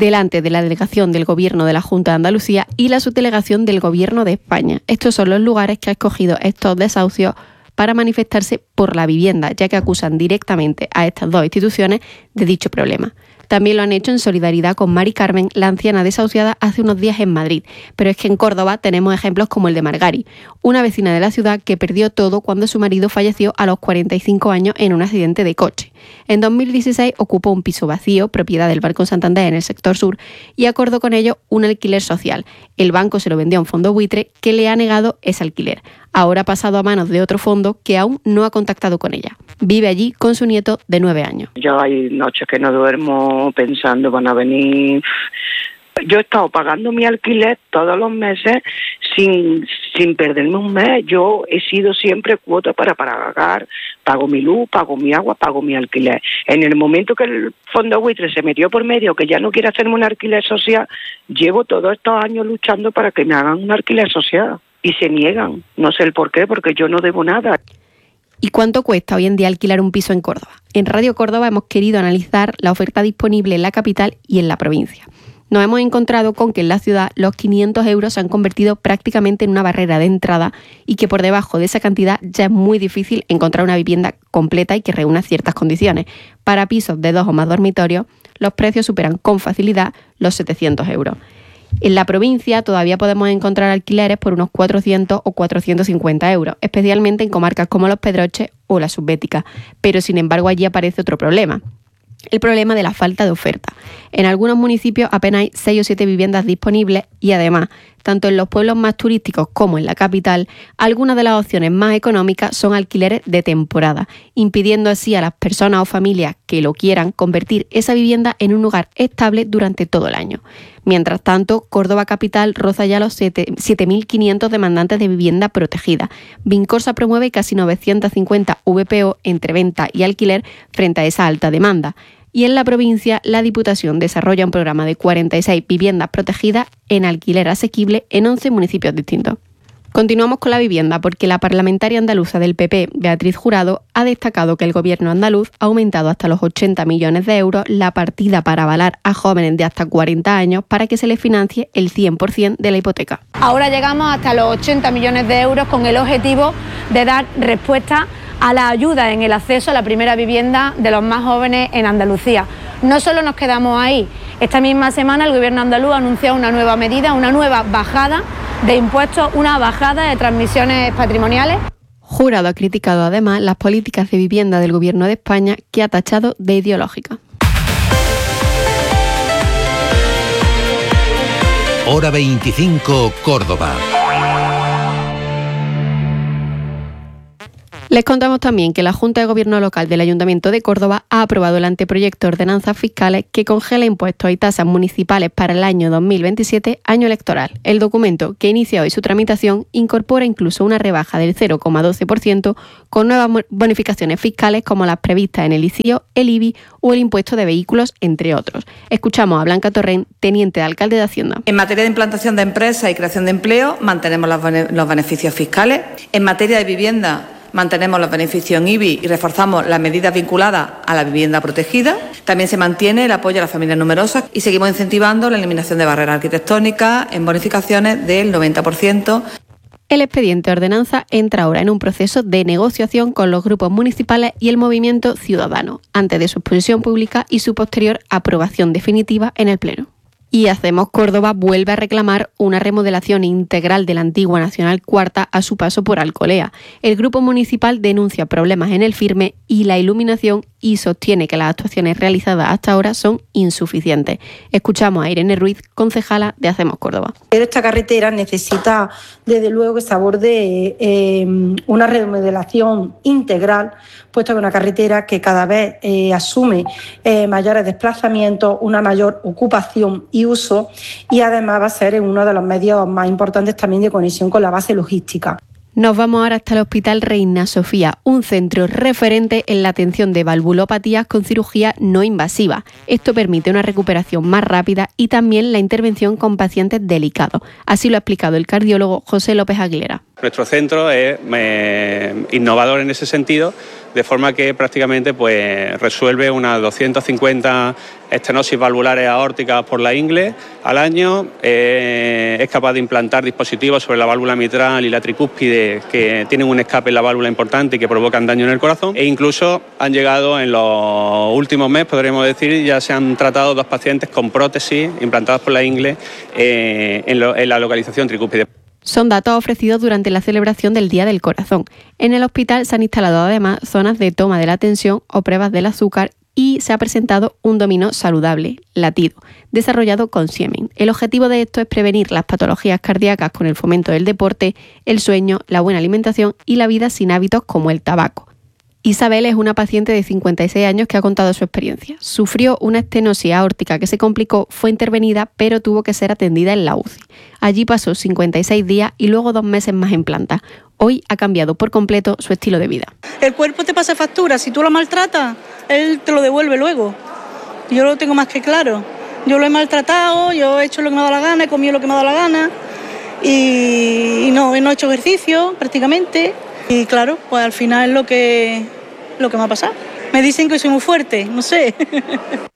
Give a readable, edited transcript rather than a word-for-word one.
delante de la delegación del Gobierno de la Junta de Andalucía y la subdelegación del Gobierno de España. Estos son los lugares que ha escogido estos desahucios para manifestarse por la vivienda, ya que acusan directamente a estas dos instituciones de dicho problema. También lo han hecho en solidaridad con Mari Carmen, la anciana desahuciada hace unos días en Madrid. Pero es que en Córdoba tenemos ejemplos como el de Margari, una vecina de la ciudad que perdió todo cuando su marido falleció a los 45 años en un accidente de coche. En 2016 ocupó un piso vacío, propiedad del Banco Santander en el sector sur, y acordó con ello un alquiler social. El banco se lo vendió a un fondo buitre que le ha negado ese alquiler. Ahora ha pasado a manos de otro fondo que aún no ha contactado con ella. Vive allí con su nieto de 9 años. Yo hay noches que no duermo pensando van a venir. Yo he estado pagando mi alquiler todos los meses sin perderme un mes. Yo he sido siempre cuota para pagar. Pago mi luz, pago mi agua, pago mi alquiler. En el momento que el fondo buitre se metió por medio, que ya no quiere hacerme un alquiler social, llevo todos estos años luchando para que me hagan un alquiler social. Y se niegan. No sé el por qué, porque yo no debo nada. ¿Y cuánto cuesta hoy en día alquilar un piso en Córdoba? En Radio Córdoba hemos querido analizar la oferta disponible en la capital y en la provincia. Nos hemos encontrado con que en la ciudad los 500 euros se han convertido prácticamente en una barrera de entrada y que por debajo de esa cantidad ya es muy difícil encontrar una vivienda completa y que reúna ciertas condiciones. Para pisos de 2 o más dormitorios, los precios superan con facilidad los 700 euros. En la provincia todavía podemos encontrar alquileres por unos 400 o 450 euros, especialmente en comarcas como Los Pedroches o la Subbética. Pero sin embargo allí aparece otro problema. El problema de la falta de oferta. En algunos municipios apenas hay 6 o 7 viviendas disponibles y además, tanto en los pueblos más turísticos como en la capital, algunas de las opciones más económicas son alquileres de temporada, impidiendo así a las personas o familias que lo quieran convertir esa vivienda en un lugar estable durante todo el año. Mientras tanto, Córdoba capital roza ya los 7.500 demandantes de vivienda protegida. Vincorsa promueve casi 950 VPO entre venta y alquiler frente a esa alta demanda. Y en la provincia, la Diputación desarrolla un programa de 46 viviendas protegidas en alquiler asequible en 11 municipios distintos. Continuamos con la vivienda porque la parlamentaria andaluza del PP, Beatriz Jurado, ha destacado que el gobierno andaluz ha aumentado hasta los 80 millones de euros la partida para avalar a jóvenes de hasta 40 años para que se les financie el 100% de la hipoteca. Ahora llegamos hasta los 80 millones de euros con el objetivo de dar respuesta a la ayuda en el acceso a la primera vivienda de los más jóvenes en Andalucía. No solo nos quedamos ahí, esta misma semana el gobierno andaluz ha anunciado una nueva medida, una nueva bajada de impuestos, una bajada de transmisiones patrimoniales. Jurado ha criticado además las políticas de vivienda del gobierno de España que ha tachado de ideológicas. Hora 25, Córdoba. Les contamos también que la Junta de Gobierno Local del Ayuntamiento de Córdoba ha aprobado el anteproyecto de ordenanzas fiscales que congela impuestos y tasas municipales para el año 2027, año electoral. El documento, que inicia hoy su tramitación, incorpora incluso una rebaja del 0,12% con nuevas bonificaciones fiscales como las previstas en el ICIO, el IBI o el impuesto de vehículos, entre otros. Escuchamos a Blanca Torrent, teniente de alcalde de Hacienda. En materia de implantación de empresas y creación de empleo, mantenemos los beneficios fiscales. En materia de vivienda, mantenemos los beneficios en IBI y reforzamos las medidas vinculadas a la vivienda protegida. También se mantiene el apoyo a las familias numerosas y seguimos incentivando la eliminación de barreras arquitectónicas en bonificaciones del 90%. El expediente de ordenanza entra ahora en un proceso de negociación con los grupos municipales y el movimiento ciudadano, antes de su exposición pública y su posterior aprobación definitiva en el Pleno. Y Hacemos Córdoba vuelve a reclamar una remodelación integral de la antigua Nacional Cuarta a su paso por Alcolea. El grupo municipal denuncia problemas en el firme y la iluminación y sostiene que las actuaciones realizadas hasta ahora son insuficientes. Escuchamos a Irene Ruiz, concejala de Hacemos Córdoba. Esta carretera necesita, desde luego, que se aborde una remodelación integral, puesto que es una carretera que cada vez asume mayores desplazamientos, una mayor ocupación y uso, y además va a ser uno de los medios más importantes también de conexión con la base logística. Nos vamos ahora hasta el Hospital Reina Sofía, un centro referente en la atención de valvulopatías con cirugía no invasiva. Esto permite una recuperación más rápida y también la intervención con pacientes delicados. Así lo ha explicado el cardiólogo José López Aguilera. Nuestro centro es innovador en ese sentido, de forma que prácticamente pues, resuelve unas 250 estenosis valvulares aórticas por la ingle al año. Es capaz de implantar dispositivos sobre la válvula mitral y la tricúspide que tienen un escape en la válvula importante y que provocan daño en el corazón. E incluso han llegado en los últimos meses, podríamos decir, ya se han tratado 2 pacientes con prótesis implantadas por la ingle en la localización tricúspide. Son datos ofrecidos durante la celebración del Día del Corazón. En el hospital se han instalado además zonas de toma de la tensión o pruebas del azúcar y se ha presentado un dominó saludable, latido, desarrollado con Siemens. El objetivo de esto es prevenir las patologías cardíacas con el fomento del deporte, el sueño, la buena alimentación y la vida sin hábitos como el tabaco. Isabel es una paciente de 56 años que ha contado su experiencia. Sufrió una estenosis aórtica que se complicó, fue intervenida, pero tuvo que ser atendida en la UCI. Allí pasó 56 días y luego 2 meses más en planta. Hoy ha cambiado por completo su estilo de vida. El cuerpo te pasa factura, si tú lo maltratas, él te lo devuelve luego. Yo lo tengo más que claro. Yo lo he maltratado, yo he hecho lo que me ha dado la gana, he comido lo que me ha dado la gana y no he hecho ejercicio prácticamente. Y claro, pues al final es lo que me ha pasado. Me dicen que soy muy fuerte, no sé.